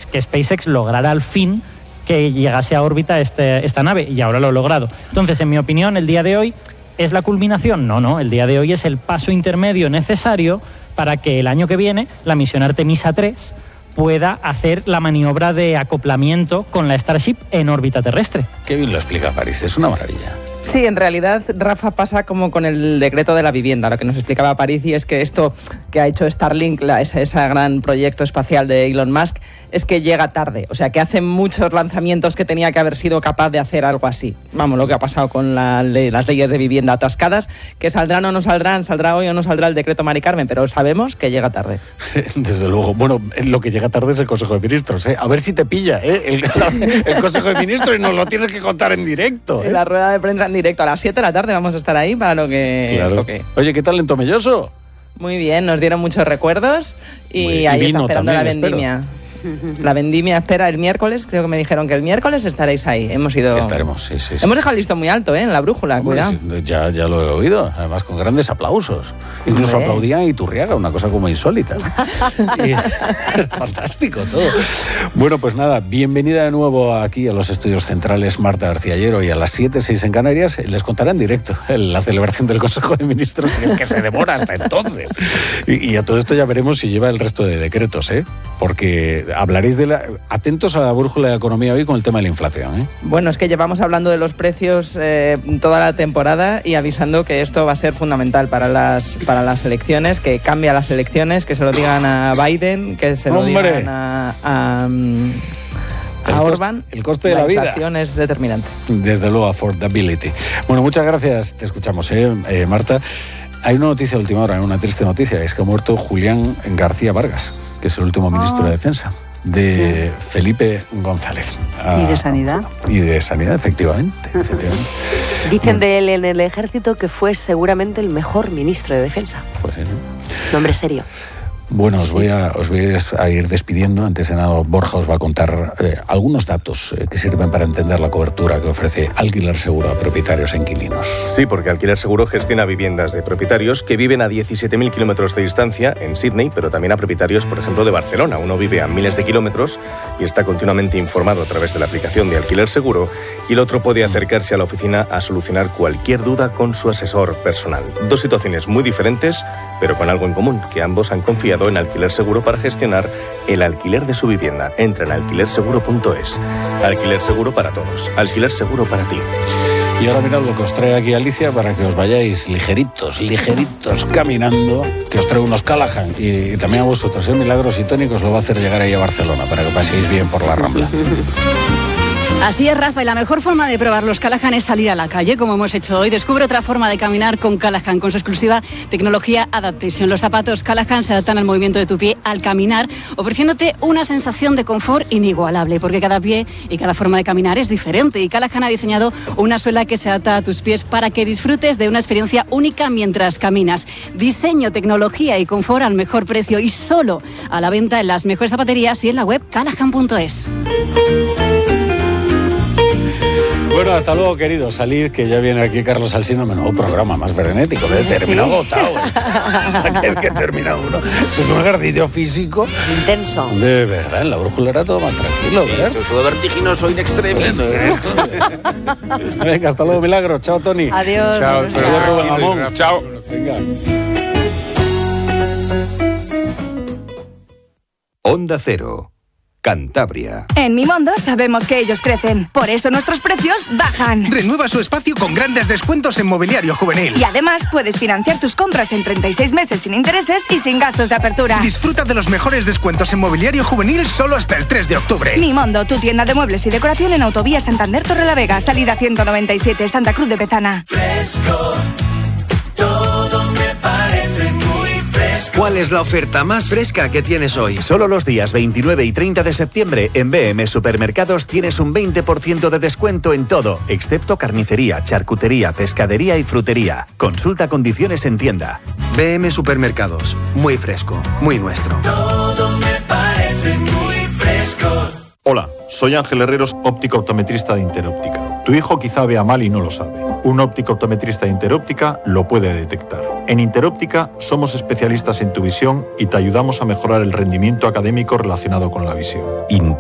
que SpaceX lograra al fin que llegase a órbita esta nave, y ahora lo ha logrado. Entonces, en mi opinión, el día de hoy ¿es la culminación? No, el día de hoy es el paso intermedio necesario para que el año que viene la misión Artemisa 3 pueda hacer la maniobra de acoplamiento con la Starship en órbita terrestre. Qué bien lo explica París, es una maravilla. Sí, en realidad, Rafa, pasa como con el decreto de la vivienda, lo que nos explicaba París, y es que esto que ha hecho Starlink, ese gran proyecto espacial de Elon Musk, es que llega tarde. O sea, que hace muchos lanzamientos que tenía que haber sido capaz de hacer algo así. Vamos, lo que ha pasado con las leyes de vivienda atascadas, que saldrán o no saldrán, saldrá hoy o no saldrá el decreto Mari Carmen, pero sabemos que llega tarde. Desde luego. Bueno, lo que llega tarde es el Consejo de Ministros, ¿eh? A ver si te pilla, ¿eh? El Consejo de Ministros, y nos lo tienes que contar en directo, ¿eh? En la rueda de prensa en directo a las 7 de la tarde vamos a estar ahí para lo que toque. Oye, ¿qué tal en Tomelloso? Muy bien, nos dieron muchos recuerdos y ahí está esperando la vendimia. Espero. La vendimia espera el miércoles, creo que me dijeron que el miércoles estaréis ahí. Estaremos, sí. Hemos dejado el listón muy alto, en la brújula, hombre, cuidado. Ya lo he oído, además con grandes aplausos. Incluso aplaudían a Iturriaga, una cosa como insólita. Fantástico todo. Bueno, pues nada, bienvenida de nuevo aquí a los estudios centrales, Marta García Hierro, y a las 7:06 en Canarias les contará en directo la celebración del Consejo de Ministros, y es que se demora hasta entonces. Y a todo esto ya veremos si lleva el resto de decretos, porque hablaréis atentos a la brújula de economía hoy con el tema de la inflación, Bueno, es que llevamos hablando de los precios toda la temporada y avisando que esto va a ser fundamental para las elecciones, que cambia las elecciones, que se lo digan a Biden, que se lo digan a Orbán. El coste de la vida. La inflación es determinante. Desde luego, affordability. Bueno, muchas gracias, te escuchamos, Marta. Hay una noticia de última hora, una triste noticia, es que ha muerto Julián García Vargas, que es el último ministro de Defensa de Felipe González. ¿Y de Sanidad? Y de Sanidad, efectivamente. Dicen de él en el ejército que fue seguramente el mejor ministro de Defensa. Pues sí, ¿no? Nombre serio. Bueno, os voy a ir despidiendo. Antes de nada, Borja os va a contar algunos datos que sirven para entender la cobertura que ofrece Alquiler Seguro a propietarios e inquilinos. Sí, porque Alquiler Seguro gestiona viviendas de propietarios que viven a 17.000 kilómetros de distancia en Sydney, pero también a propietarios, por ejemplo, de Barcelona. Uno vive a miles de kilómetros y está continuamente informado a través de la aplicación de Alquiler Seguro, y el otro puede acercarse a la oficina a solucionar cualquier duda con su asesor personal. Dos situaciones muy diferentes, pero con algo en común, que ambos han confiado en Alquiler Seguro para gestionar el alquiler de su vivienda. Entra en alquilerseguro.es. Alquiler Seguro para todos. Alquiler Seguro para ti. Y ahora mirad lo que os trae aquí Alicia para que os vayáis ligeritos caminando, que os trae unos Callahan, y también a vosotros Milagros y Tony, que os lo va a hacer llegar ahí a Barcelona para que paséis bien por la Rambla. Así es, Rafa, y la mejor forma de probar los Callahan es salir a la calle, como hemos hecho hoy. Descubre otra forma de caminar con Callahan, con su exclusiva tecnología Adaptation. Los zapatos Callahan se adaptan al movimiento de tu pie al caminar, ofreciéndote una sensación de confort inigualable, porque cada pie y cada forma de caminar es diferente, y Callahan ha diseñado una suela que se adapta a tus pies para que disfrutes de una experiencia única mientras caminas. Diseño, tecnología y confort al mejor precio, y solo a la venta en las mejores zapaterías y en la web callahan.es. Bueno, hasta luego, queridos. Salid, que ya viene aquí Carlos Alsina, nuevo programa más frenético. Termina agotado. Es que termina uno. Es un ejercicio físico intenso. De verdad, en la brújula era todo más tranquilo, ¿verdad? Todo vertiginoso in extremis. Venga, hasta luego, Milagros. Chao, Tony. Adiós. Chao. Adiós, Rubén Gamón. Chao. Venga. Onda Cero. Cantabria. En Mimondo sabemos que ellos crecen, por eso nuestros precios bajan. Renueva su espacio con grandes descuentos en mobiliario juvenil. Y además puedes financiar tus compras en 36 meses sin intereses y sin gastos de apertura. Disfruta de los mejores descuentos en mobiliario juvenil solo hasta el 3 de octubre. Mimondo, tu tienda de muebles y decoración en Autovía Santander Torrelavega, salida 197, Santa Cruz de Bezana. Fresco, todo me parece muy fresco. ¿Cuál es la oferta más fresca que tienes hoy? Solo los días 29 y 30 de septiembre en BM Supermercados tienes un 20% de descuento en todo, excepto carnicería, charcutería, pescadería y frutería. Consulta condiciones en tienda. BM Supermercados. Muy fresco, muy nuestro. Todo me parece muy fresco. Hola, soy Ángel Herreros, óptico optometrista de Interóptica. Tu hijo quizá vea mal y no lo sabe. Un óptico optometrista de Interóptica lo puede detectar. En Interóptica somos especialistas en tu visión y te ayudamos a mejorar el rendimiento académico relacionado con la visión.